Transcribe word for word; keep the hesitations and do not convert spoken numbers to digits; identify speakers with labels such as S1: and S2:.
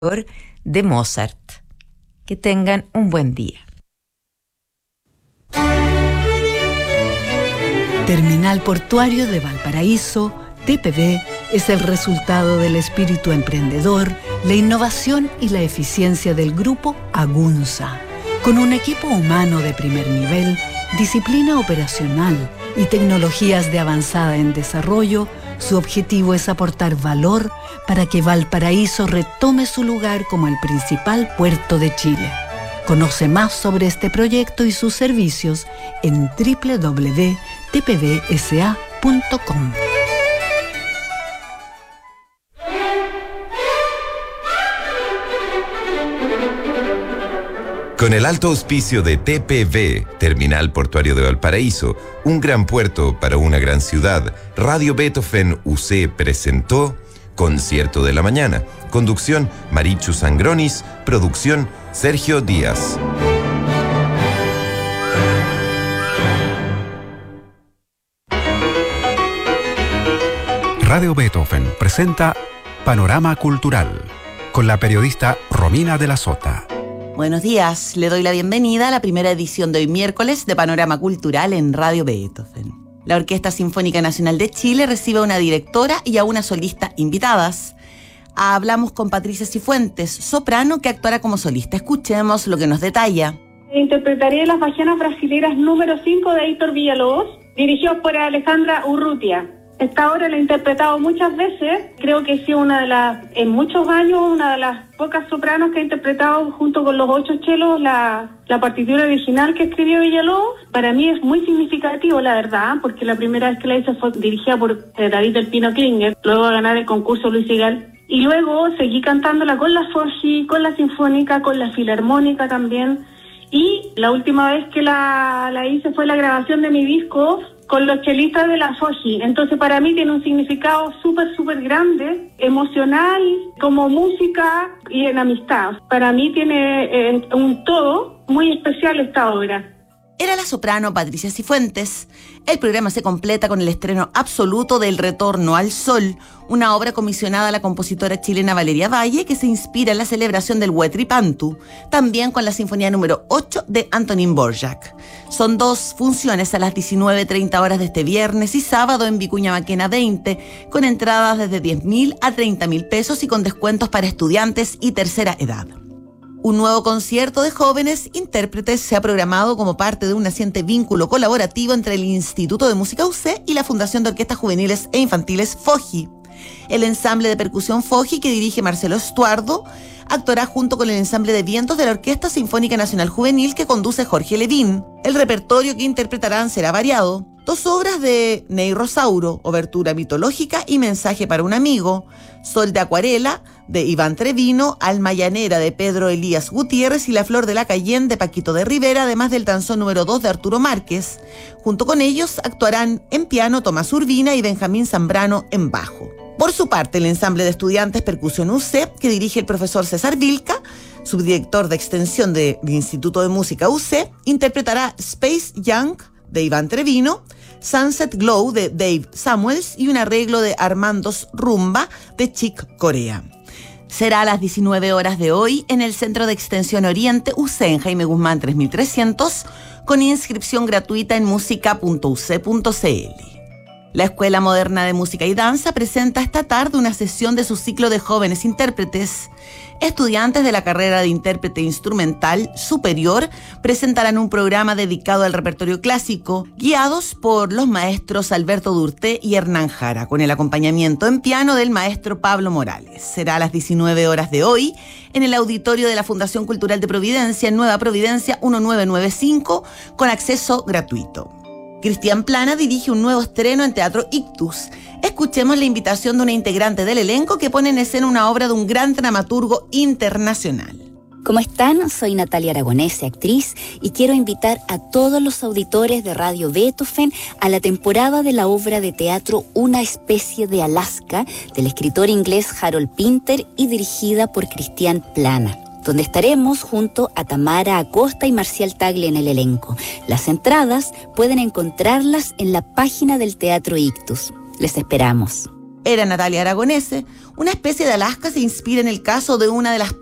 S1: de Mozart. Que tengan un buen día.
S2: Terminal Portuario de Valparaíso, T P V, es el resultado del espíritu emprendedor, la innovación y la eficiencia del grupo Agunza. Con un equipo humano de primer nivel, disciplina operacional y tecnologías de avanzada en desarrollo, su objetivo es aportar valor para que Valparaíso retome su lugar como el principal puerto de Chile. Conoce más sobre este proyecto y sus servicios en doble u doble u doble u punto t p v s a punto com.
S3: Con el alto auspicio de T P V, Terminal Portuario de Valparaíso, un gran puerto para una gran ciudad, Radio Beethoven U C presentó Concierto de la Mañana. Conducción, Marichu Sangronis. Producción, Sergio Díaz.
S4: Radio Beethoven presenta Panorama Cultural con la periodista Romina de la Sota.
S5: Buenos días, le doy la bienvenida a la primera edición de hoy miércoles de Panorama Cultural en Radio Beethoven. La Orquesta Sinfónica Nacional de Chile recibe a una directora y a una solista invitadas. Hablamos con Patricia Cifuentes, soprano que actuará como solista. Escuchemos lo que nos detalla.
S6: Interpretaré las Bajianas Brasileras número cinco de Heitor Villalobos, dirigido por Alejandra Urrutia. Esta obra la he interpretado muchas veces, creo que he sido una de las, en muchos años, una de las pocas sopranos que he interpretado junto con los ocho chelos la, la partitura original que escribió Villalobos. Para mí es muy significativo, la verdad, porque la primera vez que la hice fue dirigida por eh, David del Pino Klinger, luego de ganar el concurso Luis Sigal. Y luego seguí cantándola con la Foggi, con la Sinfónica, con la Filarmónica también. Y la última vez que la, la hice fue la grabación de mi disco con los chelistas de la Foggi. Entonces para mí tiene un significado súper, súper grande, emocional, como música y en amistad. Para mí tiene eh, un todo muy especial esta obra.
S5: Era la soprano Patricia Cifuentes. El programa se completa con el estreno absoluto de El Retorno al Sol, una obra comisionada a la compositora chilena Valeria Valle que se inspira en la celebración del Huetripantu, también con la Sinfonía número ocho de Antonín Dvořák. Son dos funciones a las diecinueve treinta horas de este viernes y sábado en Vicuña Maquena veinte, con entradas desde diez mil a treinta mil pesos y con descuentos para estudiantes y tercera edad. Un nuevo concierto de jóvenes intérpretes se ha programado como parte de un naciente vínculo colaborativo entre el Instituto de Música U C y la Fundación de Orquestas Juveniles e Infantiles Foggi. El ensamble de percusión Foggi, que dirige Marcelo Estuardo, actuará junto con el ensamble de vientos de la Orquesta Sinfónica Nacional Juvenil que conduce Jorge Levín. El repertorio que interpretarán será variado. Dos obras de Ney Rosauro, Obertura mitológica y Mensaje para un amigo, Sol de acuarela de Iván Trevino, Alma llanera de Pedro Elías Gutiérrez y La flor de la Cayenne de Paquito de Rivera, además del danzón número dos de Arturo Márquez. Junto con ellos actuarán en piano Tomás Urbina y Benjamín Zambrano en bajo. Por su parte, el ensamble de estudiantes Percusión U C, que dirige el profesor César Vilca, subdirector de extensión del Instituto de Música U C, interpretará Space Young de Iván Trevino, Sunset Glow de Dave Samuels y un arreglo de Armandos Rumba de Chick Corea. Será a las diecinueve horas de hoy en el Centro de Extensión Oriente U C en Jaime Guzmán tres mil trescientos, con inscripción gratuita en música punto u c punto c l. La Escuela Moderna de Música y Danza presenta esta tarde una sesión de su ciclo de jóvenes intérpretes. Estudiantes de la carrera de intérprete instrumental superior presentarán un programa dedicado al repertorio clásico, guiados por los maestros Alberto Durté y Hernán Jara, con el acompañamiento en piano del maestro Pablo Morales. Será a las diecinueve horas de hoy en el auditorio de la Fundación Cultural de Providencia, en Nueva Providencia mil novecientos noventa y cinco, con acceso gratuito. Cristian Plana dirige un nuevo estreno en Teatro Ictus. Escuchemos la invitación de una integrante del elenco que pone en escena una obra de un gran dramaturgo internacional.
S7: ¿Cómo están? Soy Natalia Aragonese, actriz, y quiero invitar a todos los auditores de Radio Beethoven a la temporada de la obra de teatro Una especie de Alaska, del escritor inglés Harold Pinter y dirigida por Cristian Plana, donde estaremos junto a Tamara Acosta y Marcial Tagle en el elenco. Las entradas pueden encontrarlas en la página del Teatro Ictus. Les esperamos.
S5: Era Natalia Aragonese, Una especie de Alaska se inspira en el caso de una de las